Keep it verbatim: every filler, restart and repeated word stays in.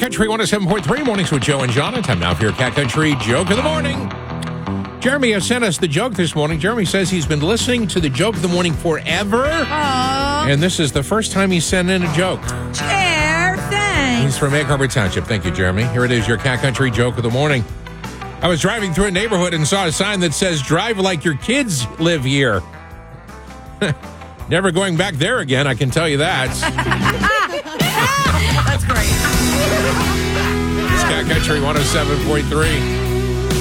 Country one oh seven point three, mornings with Joe and John. Time now for your Cat Country Joke of the Morning. Jeremy has sent us the joke this morning. Jeremy says he's been listening to the Joke of the Morning forever. Aww. And this is the first time he sent in a joke. Chair, thanks. He's from Egg Harbor Township. Thank you, Jeremy. Here it is, your Cat Country Joke of the Morning. I was driving through a neighborhood and saw a sign that says, drive like your kids live here. Never going back there again, I can tell you that. That's great. It's Cat Country one oh seven point three.